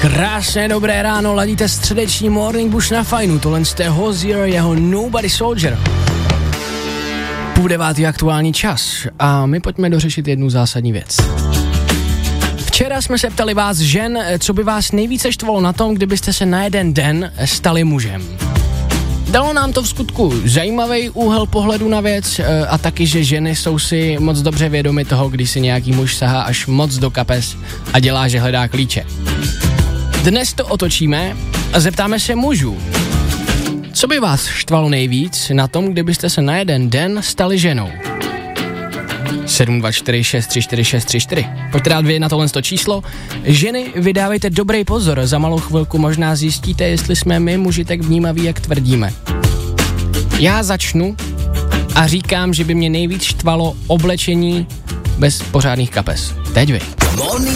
Krásné dobré ráno, ladíte středeční Morning Bush na fajnu, tohle je Hozier, jeho Nobody Soldier. 8:30 aktuální čas a my pojďme dořešit jednu zásadní věc. Včera jsme se ptali vás žen, co by vás nejvíce štvalo na tom, kdybyste se na jeden den stali mužem. Dalo nám to v skutku zajímavý úhel pohledu na věc a taky, že ženy jsou si moc dobře vědomy toho, když si nějaký muž sahá až moc do kapes a dělá, že hledá klíče. Dnes to otočíme a zeptáme se mužů. Co by vás štvalo nejvíc na tom, kdybyste se na jeden den stali ženou? 724634634. Pojďte dát vy na tohle číslo. Ženy, vydávejte dobrý pozor, za malou chvilku možná zjistíte, jestli jsme my muži tak vnímaví, jak tvrdíme. Já začnu a říkám, že by mě nejvíc štvalo oblečení bez pořádných kapes. Teď vy.